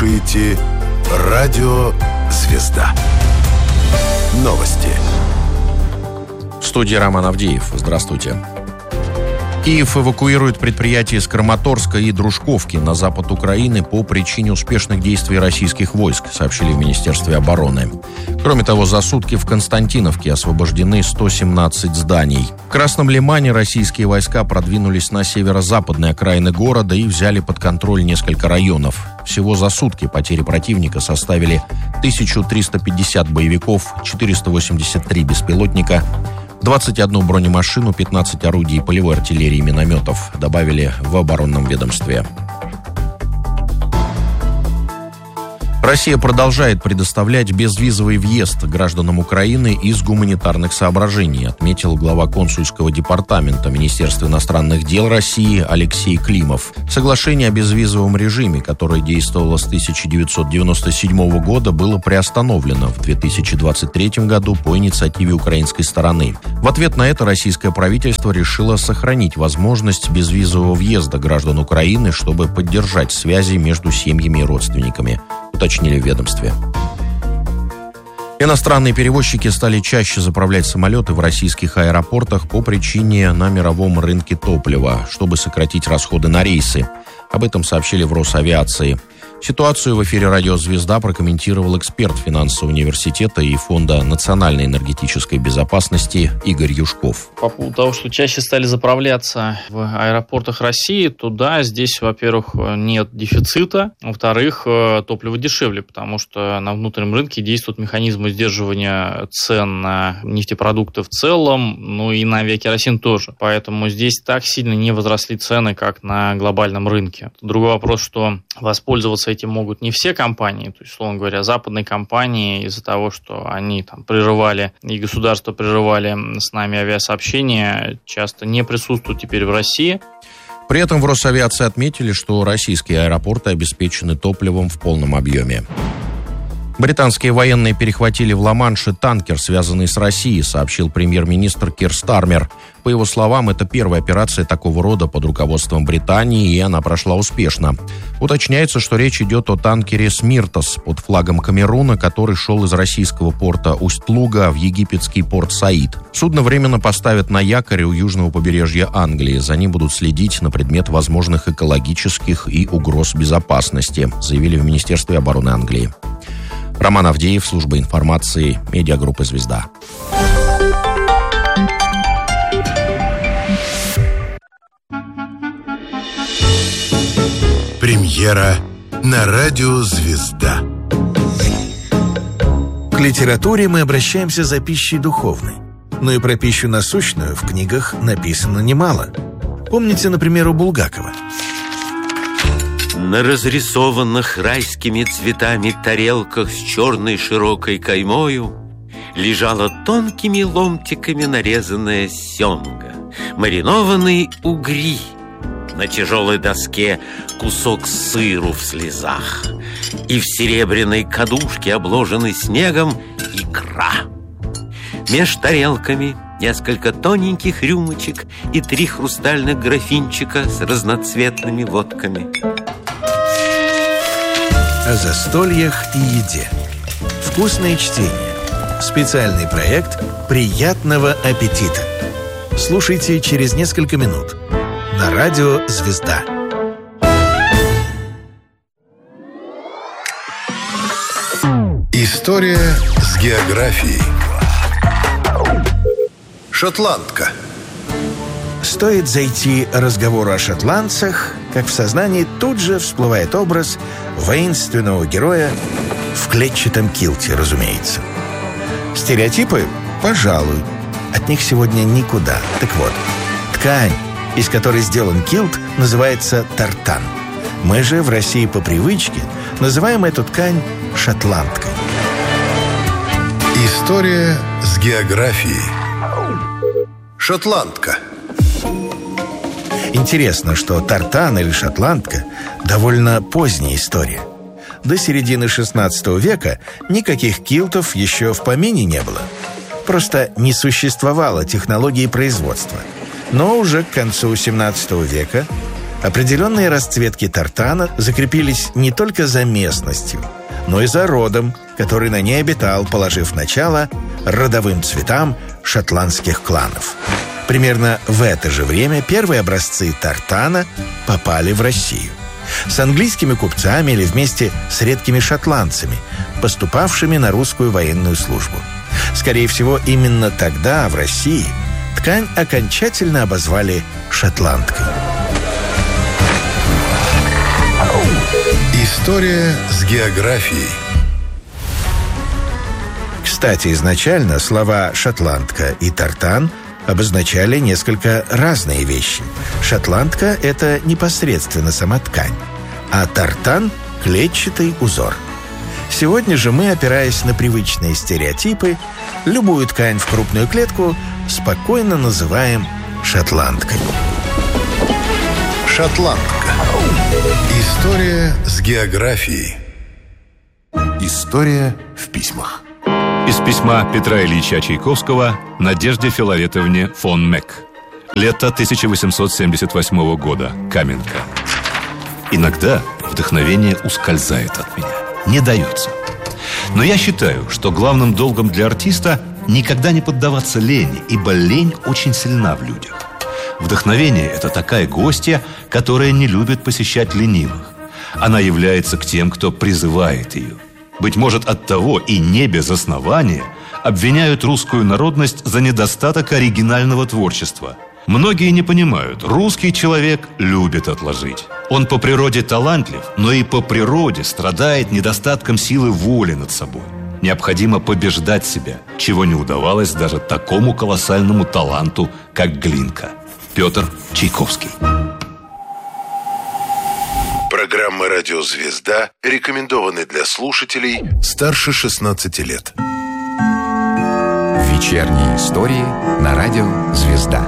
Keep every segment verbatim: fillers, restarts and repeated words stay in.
слушаете «Радио Звезда». Новости. В студии Роман Авдеев. Здравствуйте. Киев эвакуирует предприятия из Краматорска и Дружковки на запад Украины по причине успешных действий российских войск, сообщили в Министерстве обороны. Кроме того, за сутки в Константиновке освобождены сто семнадцать зданий. В Красном Лимане российские войска продвинулись на северо-западные окраины города и взяли под контроль несколько районов. Всего за сутки потери противника составили тысячу триста пятьдесят боевиков, четыреста восемьдесят три беспилотника, двадцать одну бронемашину, пятнадцать орудий полевой артиллерии и минометов, добавили в оборонном ведомстве. Россия продолжает предоставлять безвизовый въезд гражданам Украины из гуманитарных соображений, отметил глава консульского департамента Министерства иностранных дел России Алексей Климов. Соглашение о безвизовом режиме, которое действовало с тысяча девятьсот девяносто седьмого года, было приостановлено в две тысячи двадцать третьем году по инициативе украинской стороны. В ответ на это российское правительство решило сохранить возможность безвизового въезда граждан Украины, чтобы поддержать связи между семьями и родственниками, уточнили в ведомстве. Иностранные перевозчики стали чаще заправлять самолеты в российских аэропортах по причине на мировом рынке топлива, чтобы сократить расходы на рейсы. Об этом сообщили в Росавиации. Ситуацию в эфире «Радио Звезда» прокомментировал эксперт финансового университета и Фонда национальной энергетической безопасности Игорь Юшков. По поводу того, что чаще стали заправляться в аэропортах России, то да, здесь, во-первых, нет дефицита, во-вторых, топливо дешевле, потому что на внутреннем рынке действуют механизмы сдерживания цен на нефтепродукты в целом, ну и на авиакеросин тоже. Поэтому здесь так сильно не возросли цены, как на глобальном рынке. Другой вопрос, что воспользоваться этим могут не все компании, то есть, условно говоря, западные компании из-за того, что они там прерывали, и государство прерывали с нами авиасообщения, часто не присутствуют теперь в России. При этом в Росавиации отметили, что российские аэропорты обеспечены топливом в полном объеме. Британские военные перехватили в Ла-Манше танкер, связанный с Россией, сообщил премьер-министр Кир Стармер. По его словам, это первая операция такого рода под руководством Британии, и она прошла успешно. Уточняется, что речь идет о танкере «Смиртос» под флагом Камеруна, который шел из российского порта Усть-Луга в египетский порт Саид. Судно временно поставят на якорь у южного побережья Англии. За ним будут следить на предмет возможных экологических и угроз безопасности, заявили в Министерстве обороны Англии. Роман Авдеев, служба информации, медиагруппа «Звезда». Премьера на радио «Звезда». К литературе мы обращаемся за пищей духовной. Но и про пищу насущную в книгах написано немало. Помните, например, у Булгакова? На разрисованных райскими цветами тарелках с черной широкой каймою лежала тонкими ломтиками нарезанная семга, маринованные угри, на тяжелой доске кусок сыру в слезах, и в серебряной кадушке, обложенной снегом, икра. Меж тарелками несколько тоненьких рюмочек и три хрустальных графинчика с разноцветными водками. О застольях и еде. Вкусное чтение. Специальный проект «Приятного аппетита». Слушайте через несколько минут на радио «Звезда». История с географией. Шотландка. Стоит зайти разговору о шотландцах, как в сознании тут же всплывает образ воинственного героя в клетчатом килте, разумеется. Стереотипы? Пожалуй. От них сегодня никуда. Так вот, ткань, из которой сделан килт, называется тартан. Мы же в России по привычке называем эту ткань шотландкой. История с географией. Шотландка. Интересно, что тартан или шотландка – довольно поздняя история. До середины шестнадцатого века никаких килтов еще в помине не было. Просто не существовало технологии производства. Но уже к концу семнадцатого века Определенные расцветки тартана закрепились не только за местностью, но и за родом, который на ней обитал, положив начало родовым цветам шотландских кланов. Примерно в это же время первые образцы тартана попали в Россию. С английскими купцами или вместе с редкими шотландцами, поступавшими на русскую военную службу. Скорее всего, именно тогда в России ткань окончательно обозвали шотландкой. История с географией. Кстати, изначально слова «шотландка» и «тартан» обозначали несколько разные вещи. Шотландка – это непосредственно сама ткань, а тартан – клетчатый узор. Сегодня же мы, опираясь на привычные стереотипы, любую ткань в крупную клетку спокойно называем шотландкой. Шотландка. История с географией. История в письмах. Из письма Петра Ильича Чайковского Надежде Филаретовне фон Мек. Лето тысяча восемьсот семьдесят восьмого года. Каменка. Иногда вдохновение ускользает от меня, не дается. Но я считаю, что главным долгом для артиста никогда не поддаваться лени, ибо лень очень сильна в людях. Вдохновение – это такая гостья, которая не любит посещать ленивых. Она является к тем, кто призывает ее. Быть может, оттого и не без основания обвиняют русскую народность за недостаток оригинального творчества. Многие не понимают, русский человек любит отложить. Он по природе талантлив, но и по природе страдает недостатком силы воли над собой. Необходимо побеждать себя, чего не удавалось даже такому колоссальному таланту, как Глинка. Петр Чайковский. Программа «Радио Звезда» рекомендованы для слушателей старше шестнадцати лет. Вечерние истории на радио «Звезда».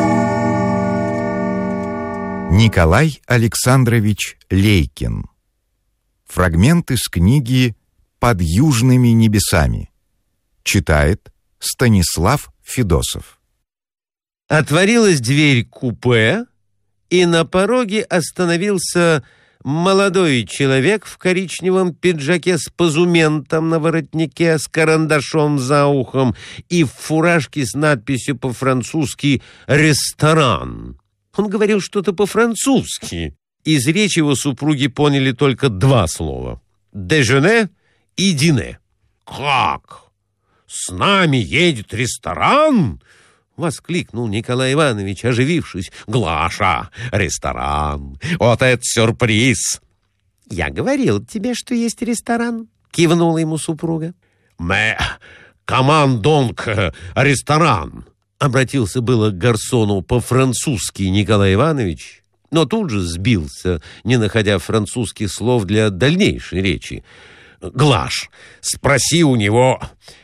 Николай Александрович Лейкин. Фрагмент из книги «Под южными небесами». Читает Станислав Федосов. Отворилась дверь купе, и на пороге остановился молодой человек в коричневом пиджаке с позументом на воротнике, с карандашом за ухом и в фуражке с надписью по-французски «Ресторан». Он говорил что-то по-французски. Из речи его супруги поняли только два слова — «дежене» и «дине». «Как? С нами едет ресторан?» — воскликнул Николай Иванович, оживившись. «Глаша, ресторан! Вот это сюрприз!» «Я говорил тебе, что есть ресторан», — кивнула ему супруга. «Mais comment donc ресторан?» — обратился было к гарсону по-французски Николай Иванович, но тут же сбился, не находя французских слов для дальнейшей речи. «Глаш, спроси у него...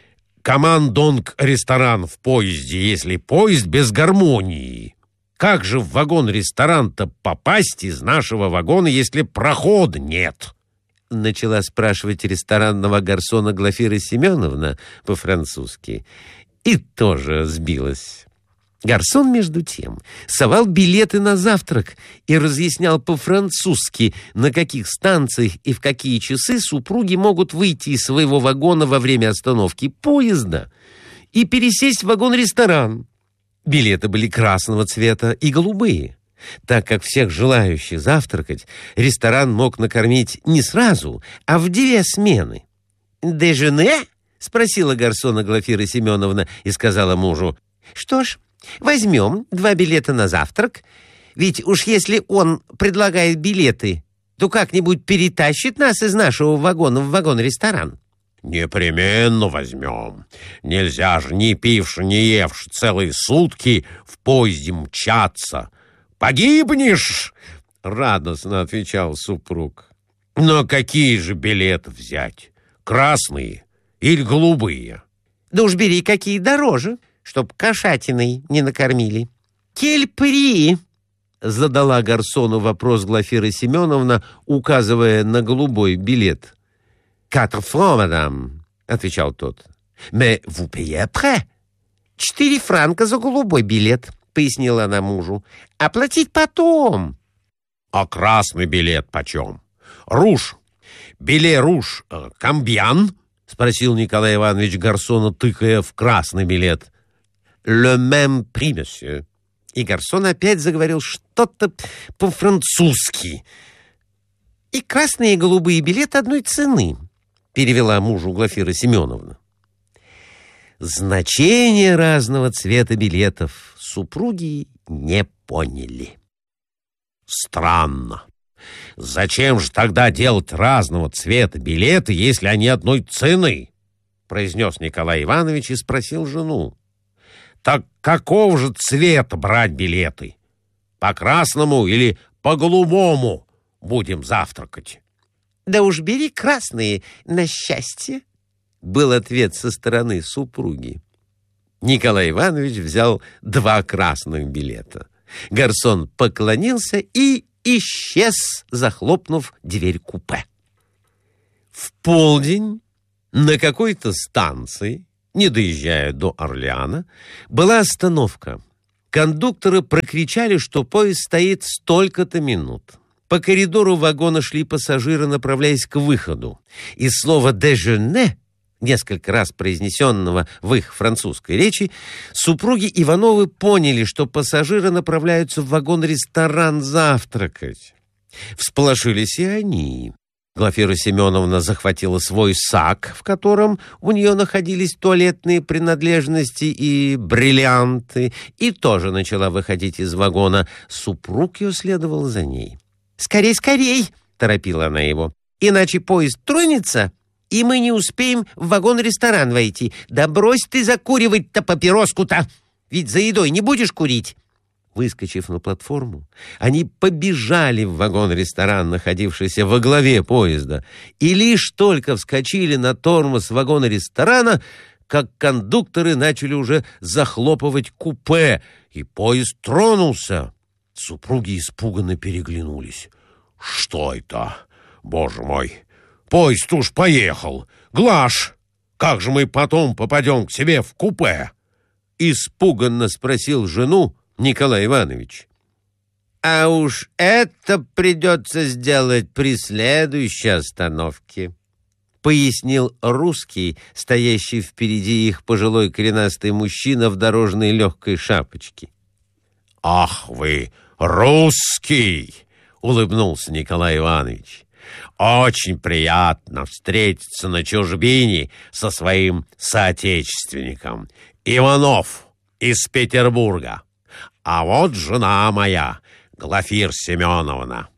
Comment donc ресторан в поезде, если поезд без гармонии? Как же в вагон-ресторан-то попасть из нашего вагона, если прохода нет?» Начала спрашивать ресторанного гарсона Глафира Семеновна по-французски. И тоже сбилась. Гарсон, между тем, совал билеты на завтрак и разъяснял по-французски, на каких станциях и в какие часы супруги могут выйти из своего вагона во время остановки поезда и пересесть в вагон-ресторан. Билеты были красного цвета и голубые. Так как всех желающих завтракать ресторан мог накормить не сразу, а в две смены. «Дежене?» — спросила гарсона Глафира Семеновна и сказала мужу: «Что ж, возьмем два билета на завтрак, ведь уж если он предлагает билеты, то как-нибудь перетащит нас из нашего вагона в вагон-ресторан». «Непременно возьмем. Нельзя же, не пивши, не евши целые сутки в поезде мчаться. Погибнешь!» — радостно отвечал супруг. «Но какие же билеты взять? Красные или голубые?» «Да уж бери, какие дороже, чтоб кошатиной не накормили». «Кель-при?» — задала гарсону вопрос Глафира Семеновна, указывая на голубой билет. «Quatre francs, мадам», — отвечал тот. «Mais vous payez après?» «Четыре франка за голубой билет», — пояснила она мужу. «Оплатить потом». А красный билет почем? Руж. Биле руж э, камбьян? Спросил Николай Иванович Гарсона, тыкая в красный билет. Le même prix, monsieur. И Гарсон опять заговорил что-то по-французски. И красные и голубые билеты одной цены, перевела мужу Глафира Семеновна. Значение разного цвета билетов супруги не поняли. Странно. Зачем же тогда делать разного цвета билеты, если они одной цены? Произнес Николай Иванович и спросил жену. Так какого же цвета брать билеты? По красному или по голубому будем завтракать? Да уж бери красные на счастье, был ответ со стороны супруги. Николай Иванович взял два красных билета. Гарсон поклонился и исчез, захлопнув дверь купе. В полдень на какой-то станции, не доезжая до Орлеана, была остановка. Кондукторы прокричали, что поезд стоит столько-то минут. По коридору вагона шли пассажиры, направляясь к выходу. И слово «déjeuner», несколько раз произнесенного в их французской речи, супруги Ивановы поняли, что пассажиры направляются в вагон-ресторан завтракать. Всполошились и они. Глафира Семеновна захватила свой сак, в котором у нее находились туалетные принадлежности и бриллианты, и тоже начала выходить из вагона. Супруг ее следовал за ней. «Скорей, скорей!» — торопила она его. «Иначе поезд тронется, и мы не успеем в вагон-ресторан войти. Да брось ты закуривать-то папироску-то! Ведь за едой не будешь курить!» Выскочив на платформу, они побежали в вагон-ресторан, находившийся во главе поезда, и лишь только вскочили на тормоз вагона-ресторана, как кондукторы начали уже захлопывать купе, и поезд тронулся. Супруги испуганно переглянулись. «Что это? Боже мой! Поезд уж поехал! Глаш, как же мы потом попадем к себе в купе?» Испуганно спросил жену Николай Иванович. «А уж это придется сделать при следующей остановке», пояснил русский, стоящий впереди их пожилой коренастый мужчина в дорожной легкой шапочке. «Ах вы, русский!» — улыбнулся Николай Иванович. «Очень приятно встретиться на чужбине со своим соотечественником. Иванов из Петербурга. А вот жена моя, Глафира Семеновна».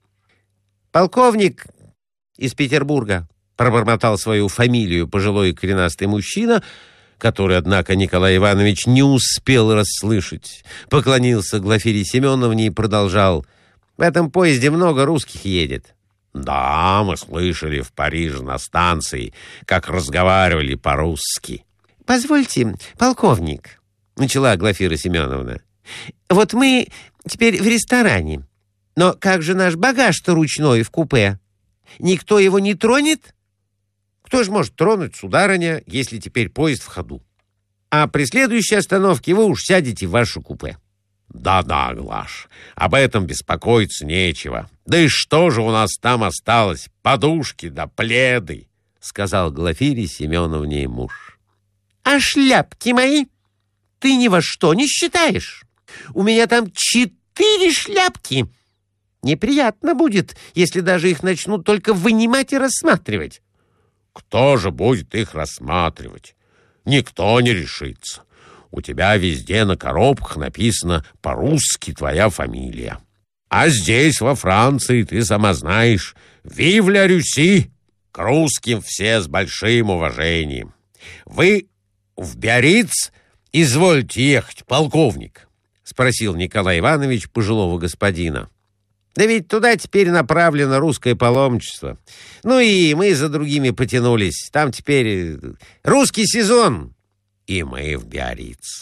«Полковник из Петербурга», — пробормотал свою фамилию пожилой коренастый мужчина, который, однако, Николай Иванович не успел расслышать. Поклонился Глафире Семеновне и продолжал. «В этом поезде много русских едет». «Да, мы слышали в Париже на станции, как разговаривали по-русски». «Позвольте, полковник», — начала Глафира Семеновна. «Вот мы теперь в ресторане. Но как же наш багаж-то ручной в купе? Никто его не тронет?» «Кто же может тронуть, сударыня, если теперь поезд в ходу? А при следующей остановке вы уж сядете в ваше купе». «Да-да, Глаш, об этом беспокоиться нечего. Да и что же у нас там осталось? Подушки да пледы», — сказал Глафире Семеновне муж. «А шляпки мои ты ни во что не считаешь? У меня там четыре шляпки. Неприятно будет, если даже их начнут только вынимать и рассматривать». «Кто же будет их рассматривать? Никто не решится. У тебя везде на коробках написано по-русски твоя фамилия. А здесь, во Франции, ты сама знаешь, «Вив ля Рюси», к русским все с большим уважением. Вы в Биарриц извольте ехать, полковник?» — спросил Николай Иванович пожилого господина. «Да ведь туда теперь направлено русское паломничество. Ну и мы за другими потянулись. Там теперь русский сезон. И мы в Биарриц.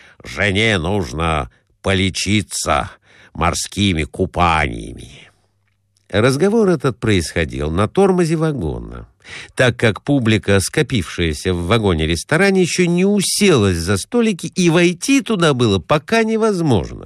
Жене нужно полечиться морскими купаниями». Разговор этот происходил на тормозе вагона, так как публика, скопившаяся в вагоне-ресторане, еще не уселась за столики, и войти туда было пока невозможно.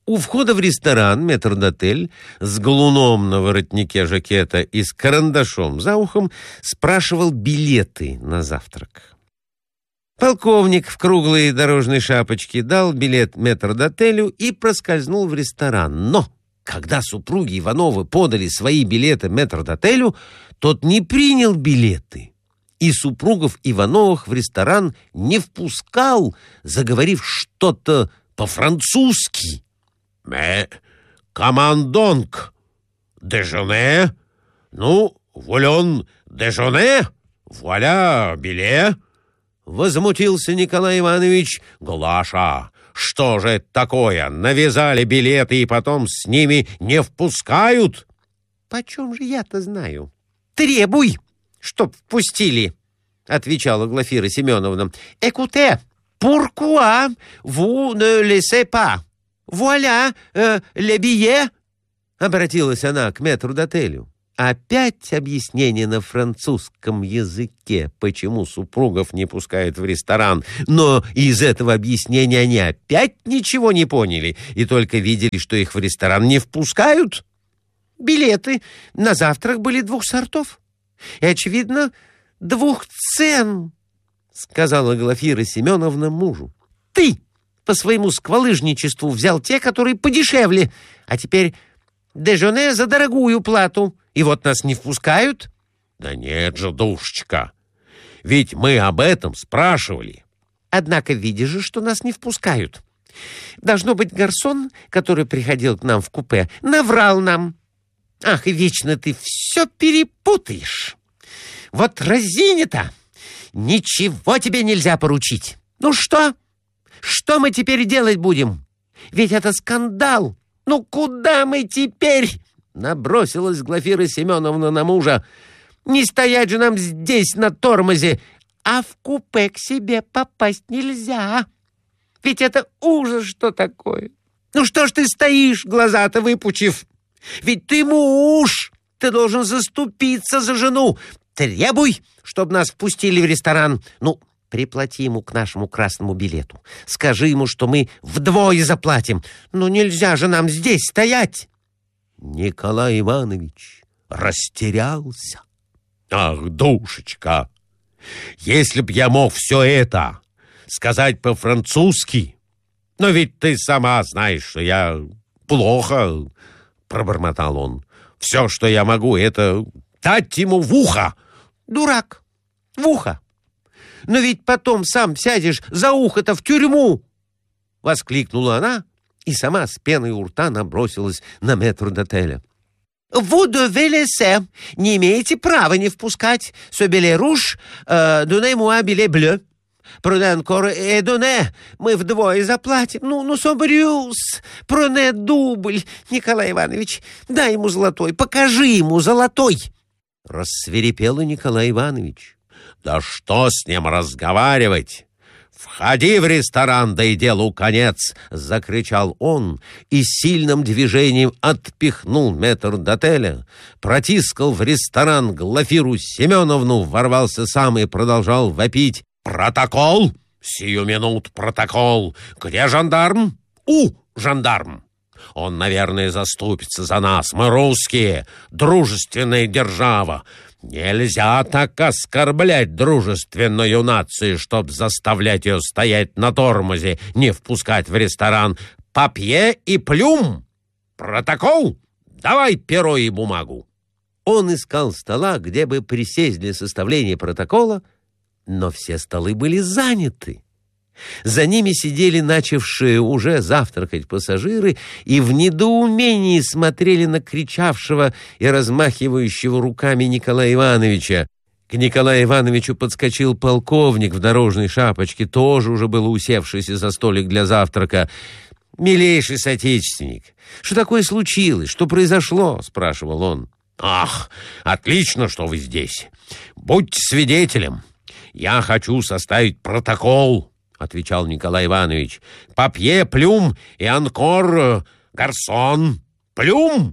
У входа в ресторан метрдотель с галуном на воротнике жакета и с карандашом за ухом спрашивал билеты на завтрак. Полковник в круглой дорожной шапочке дал билет метрдотелю и проскользнул в ресторан. Но когда супруги Ивановы подали свои билеты метрдотелю, тот не принял билеты, и супругов Ивановых в ресторан не впускал, заговорив что-то по-французски. «Mais, comment donc? Déjeuner? Ну, voulons déjeuner? Voilà билет!» Возмутился Николай Иванович. «Глаша, что же это такое? Навязали билеты и потом с ними не впускают?» «Почем же я-то знаю? Требуй, чтоб впустили!» отвечала Глафира Семеновна. «Écoutez, pourquoi vous ne laissez pas? Voilà euh, le billet!» Обратилась она к метрдотелю. Опять объяснение на французском языке, почему супругов не пускают в ресторан. Но из этого объяснения они опять ничего не поняли и только видели, что их в ресторан не впускают. Билеты на завтрак были двух сортов и, очевидно, двух цен, сказала Глафира Семеновна мужу. Ты по своему сквалыжничеству взял те, которые подешевле, а теперь дежоне за дорогую плату. И вот нас не впускают? Да нет же, душечка, ведь мы об этом спрашивали. Однако видишь же, что нас не впускают. Должно быть, гарсон, который приходил к нам в купе, наврал нам. Ах, и вечно ты все перепутаешь. Вот разине-то ничего тебе нельзя поручить. Ну что? Что мы теперь делать будем? Ведь это скандал. Ну куда мы теперь? Набросилась Глафира Семеновна на мужа. Не стоять же нам здесь на тормозе, а в купе к себе попасть нельзя. Ведь это ужас, что такое. Ну что ж ты стоишь, глаза-то выпучив? Ведь ты муж, ты должен заступиться за жену. Требуй, чтобы нас впустили в ресторан. Ну, приплати ему к нашему красному билету. Скажи ему, что мы вдвое заплатим. Ну, нельзя же нам здесь стоять. Николай Иванович растерялся. Ах, душечка, если б я мог все это сказать по-французски, но ведь ты сама знаешь, что я плохо, пробормотал он. Все, что я могу, это дать ему в ухо. Дурак, в ухо. Но ведь потом сам сядешь за ухо-то в тюрьму, воскликнула она и сама с пеной у рта набросилась на метрдотеля. «Vous devez laisser. Не имеете права не впускать. Ce billet rouge, euh, donnez-moi billet bleu. Prenez encore et donnez. Мы вдвое заплатим. Ну, ну, собрюсь. Prenez double. Николай Иванович, дай ему золотой. Покажи ему золотой». Рассвирепел Николай Иванович. «Да что с ним разговаривать? «Входи в ресторан, да и делу конец!» — закричал он и сильным движением отпихнул метрдотеля, протискал в ресторан Глафиру Семеновну, ворвался сам и продолжал вопить. «Протокол! Сию минут протокол! Где жандарм? У, жандарм! Он, наверное, заступится за нас. Мы русские, дружественная держава. Нельзя так оскорблять дружественную нацию, чтоб заставлять ее стоять на тормозе, не впускать в ресторан. Папье и плюм! Протокол! Давай перо и бумагу!» Он искал стола, где бы присесть для составления протокола, но все столы были заняты. За ними сидели начавшие уже завтракать пассажиры и в недоумении смотрели на кричавшего и размахивающего руками Николая Ивановича. К Николаю Ивановичу подскочил полковник в дорожной шапочке, тоже уже был усевшийся за столик для завтрака. «Милейший соотечественник, что такое случилось? Что произошло?» — спрашивал он. «Ах, отлично, что вы здесь. Будьте свидетелем. Я хочу составить протокол», — отвечал Николай Иванович. «Папье, плюм и анкор, гарсон. Плюм?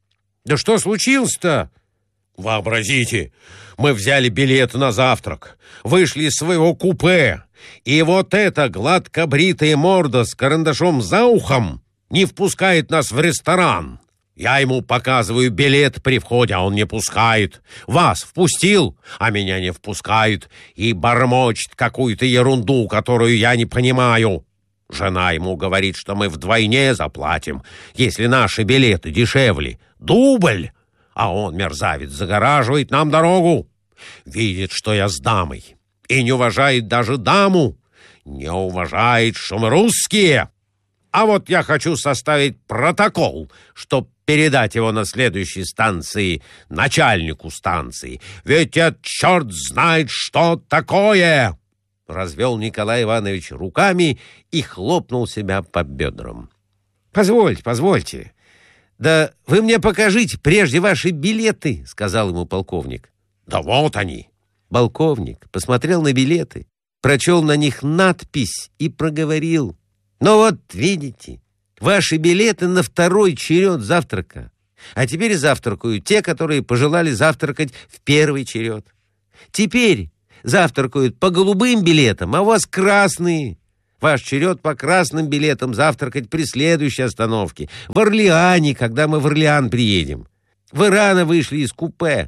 Да что случилось-то?» «Вообразите, мы взяли билет на завтрак, вышли из своего купе, и вот эта гладко бритая морда с карандашом за ухом не впускает нас в ресторан. Я ему показываю билет при входе, а он не пускает. Вас впустил, а меня не впускает. И бормочет какую-то ерунду, которую я не понимаю. Жена ему говорит, что мы вдвойне заплатим, если наши билеты дешевле. Дубль! А он, мерзавец, загораживает нам дорогу. Видит, что я с дамой. И не уважает даже даму. Не уважает, что мы русские. А вот я хочу составить протокол, чтоб передать его на следующей станции начальнику станции. Ведь этот черт знает, что такое!» Развел Николай Иванович руками и хлопнул себя по бедрам. «Позвольте, позвольте. Да вы мне покажите прежде ваши билеты», — сказал ему полковник. «Да вот они». Полковник посмотрел на билеты, прочел на них надпись и проговорил: «Ну вот, видите, ваши билеты на второй черед завтрака. А теперь завтракают те, которые пожелали завтракать в первый черед. Теперь завтракают по голубым билетам, а у вас красные. Ваш черед по красным билетам завтракать при следующей остановке. В Орлеане, когда мы в Орлеан приедем. Вы рано вышли из купе».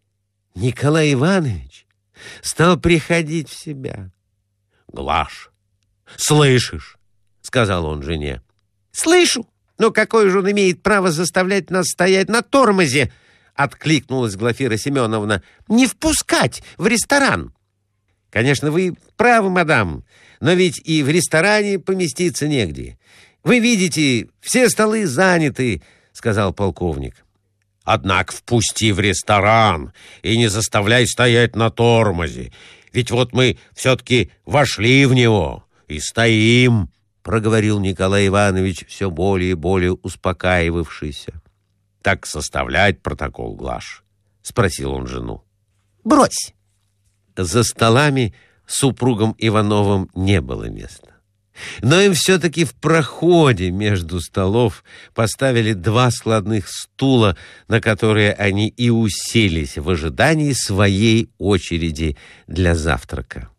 Николай Иванович стал приходить в себя. «Глаш, слышишь?» — сказал он жене. «Слышу. Но какое же он имеет право заставлять нас стоять на тормозе?» — откликнулась Глафира Семеновна. «Не впускать в ресторан». «Конечно, вы правы, мадам, но ведь и в ресторане поместиться негде. Вы видите, все столы заняты», — сказал полковник. «Однако впусти в ресторан и не заставляй стоять на тормозе. Ведь вот мы все-таки вошли в него и стоим», — проговорил Николай Иванович, все более и более успокаивавшийся. «Так составлять протокол, Глаш?» — спросил он жену. «Брось!» За столами супругам Ивановым не было места. Но им все-таки в проходе между столов поставили два складных стула, на которые они и уселись в ожидании своей очереди для завтрака.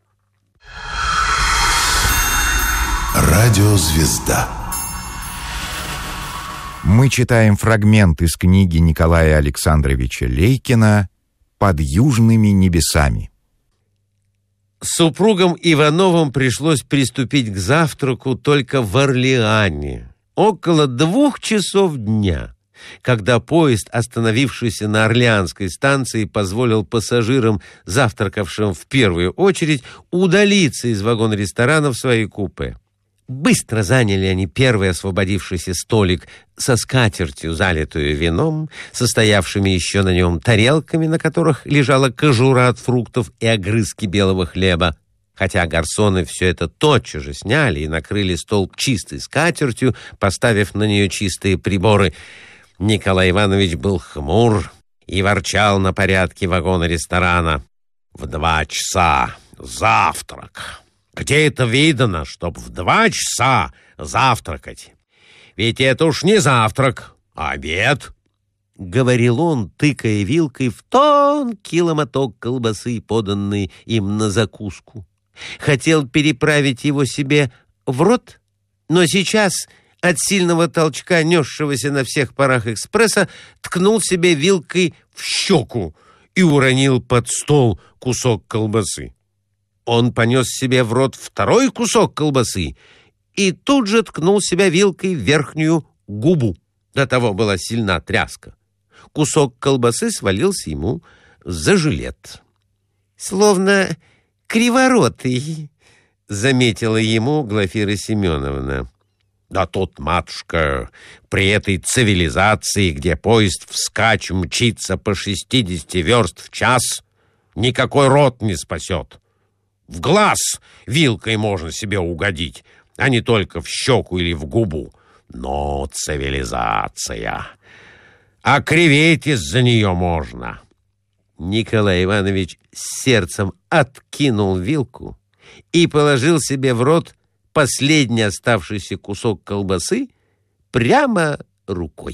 Радиозвезда. Мы читаем фрагмент из книги Николая Александровича Лейкина «Под южными небесами». Супругам Ивановым пришлось приступить к завтраку только в Орлеане, около двух часов дня, когда поезд, остановившийся на Орлеанской станции, позволил пассажирам, завтракавшим в первую очередь, удалиться из вагона-ресторана в свои купе. Быстро заняли они первый освободившийся столик со скатертью, залитую вином, состоявшими еще на нем тарелками, на которых лежала кожура от фруктов и огрызки белого хлеба. Хотя гарсоны все это тотчас же сняли и накрыли стол чистой скатертью, поставив на нее чистые приборы, Николай Иванович был хмур и ворчал на порядке вагона-ресторана. «В два часа завтрак! Где это видано, чтоб в два часа завтракать? Ведь это уж не завтрак, а обед!» — говорил он, тыкая вилкой в тонкий ломоток колбасы, поданный им на закуску. Хотел переправить его себе в рот, но сейчас от сильного толчка, несшегося на всех парах экспресса, ткнул себе вилкой в щеку и уронил под стол кусок колбасы. Он понес себе в рот второй кусок колбасы и тут же ткнул себя вилкой в верхнюю губу. До того была сильна тряска. Кусок колбасы свалился ему за жилет. «Словно криворотый», — заметила ему Глафира Семеновна. «Да тут, матушка, при этой цивилизации, где поезд вскачь мчится по шестидесяти верст в час, никакой рот не спасет. В глаз вилкой можно себе угодить, а не только в щеку или в губу. Но цивилизация. А криветь из-за нее можно». Николай Иванович с сердцем откинул вилку и положил себе в рот последний оставшийся кусок колбасы прямо рукой.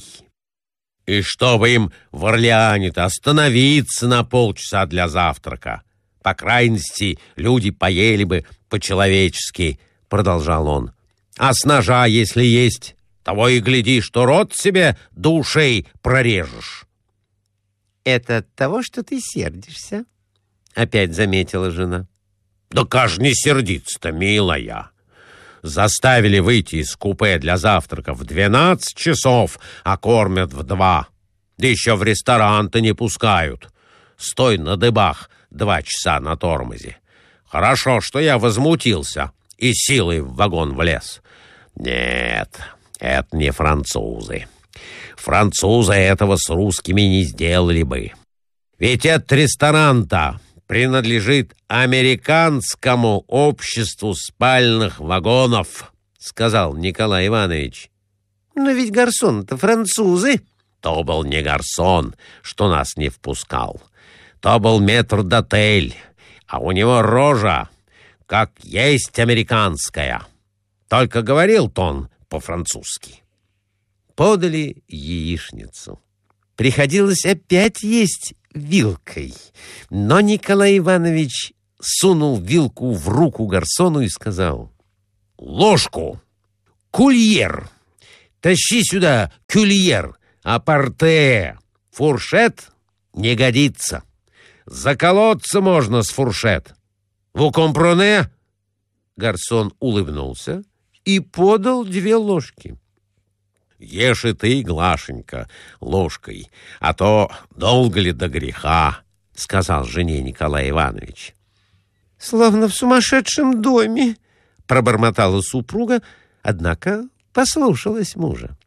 «И чтобы им в Орлеане-то остановиться на полчаса для завтрака. По крайности, люди поели бы по-человечески», — продолжал он. «А с ножа, если есть, Того и гляди, что рот себе до ушей прорежешь. Это от того, что ты сердишься, опять заметила жена. Да каж не сердиться-то, милая. Заставили выйти из купе для завтрака в двенадцать часов, а кормят в два. Да еще в ресторан-то не пускают. Стой на дыбах два часа на тормозе. Хорошо, что я возмутился и силой в вагон влез. Нет, это не французы. Французы этого с русскими не сделали бы. Ведь этот ресторан-то принадлежит американскому обществу спальных вагонов, сказал Николай Иванович. Но ведь гарсоны-то французы. То был не гарсон, что нас не впускал. То был метрдотель, а у него рожа, как есть американская. Только говорил-то он по-французски. Подали яичницу. Приходилось опять есть вилкой. Но Николай Иванович сунул вилку в руку гарсону и сказал: «Ложку! Кульер! Тащи сюда кульер! Апорте! Фуршет не годится! Заколоться можно с фуршет! Vous comprenez?» Гарсон улыбнулся и подал две ложки. «Ешь и ты, Глашенька, ложкой, а то долго ли до греха», — сказал жене Николай Иванович. «Словно в сумасшедшем доме», — пробормотала супруга, однако послушалась мужа.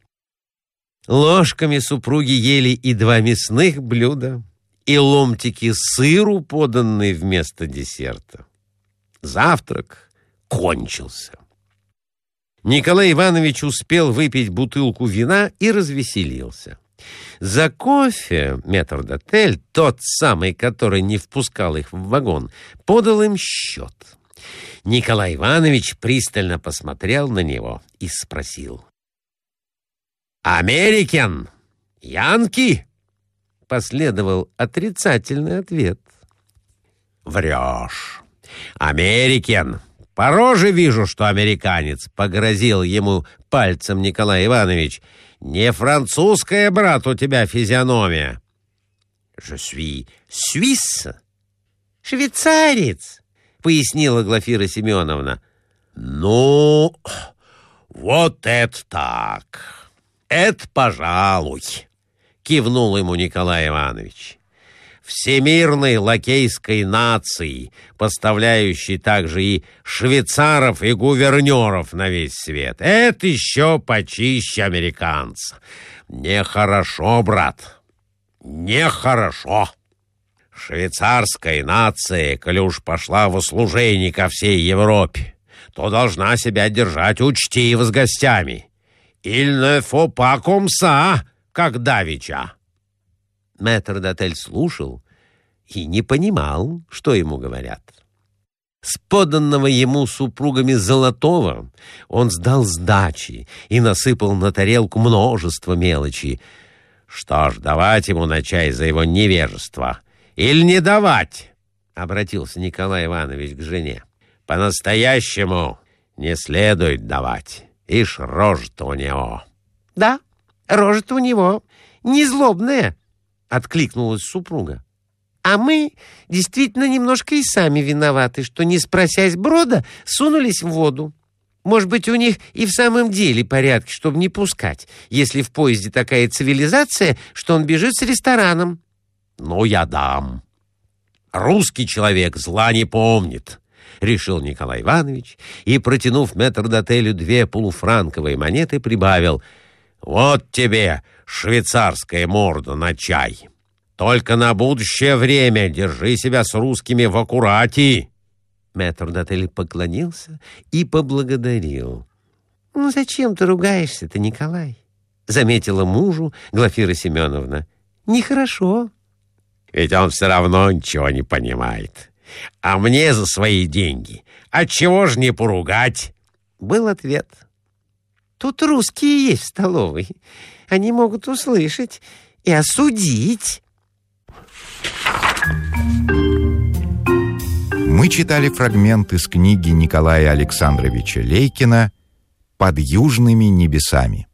Ложками супруги ели и два мясных блюда, и ломтики сыру, поданные вместо десерта. Завтрак кончился. Николай Иванович успел выпить бутылку вина и развеселился. За кофе метрдотель, тот самый, который не впускал их в вагон, подал им счет. Николай Иванович пристально посмотрел на него и спросил: «Американ? Янки?» Последовал отрицательный ответ. «Врешь. Американ. По роже вижу, что американец», — погрозил ему пальцем Николай Иванович. «Не французская, брат, у тебя физиономия». «Je suis suisse». «Швейцарец», — пояснила Глафира Семеновна. «Ну, вот это так. Это пожалуй», — кивнул ему Николай Иванович. «Всемирной лакейской нации, поставляющей также и швейцаров, и гувернеров на весь свет. Это еще почище американца. Нехорошо, брат, нехорошо. Швейцарская нация, коли уж пошла в услужение ко всей Европе, то должна себя держать учтиво с гостями. Il ne faut pas comme ça, как давеча». Метрдотель слушал и не понимал, что ему говорят. С поданного ему супругами золотого он сдал сдачи и насыпал на тарелку множество мелочи. «Что ж, давать ему на чай за его невежество или не давать?» — обратился Николай Иванович к жене. «По-настоящему не следует давать. Ишь, рожа-то у него». «Да, рожа-то у него не злобная», — откликнулась супруга. «А мы действительно немножко и сами виноваты, что, не спросясь брода, сунулись в воду. Может быть, у них и в самом деле порядки, чтобы не пускать, если в поезде такая цивилизация, что он бежит с рестораном». «Ну, я дам. Русский человек зла не помнит», — решил Николай Иванович и, протянув метрдотелю две полуфранковые монеты, прибавил: «Вот тебе швейцарская морда на чай. Только на будущее время держи себя с русскими в аккурате». Метрдотель поклонился и поблагодарил. «Ну зачем ты ругаешься-то, Николай?» — заметила мужу Глафира Семеновна. «Нехорошо». «Ведь он все равно ничего не понимает. А мне за свои деньги отчего ж не поругать?» — был ответ. «Тут русские есть в столовой. Они могут услышать и осудить». Мы читали фрагмент из книги Николая Александровича Лейкина «Под южными небесами».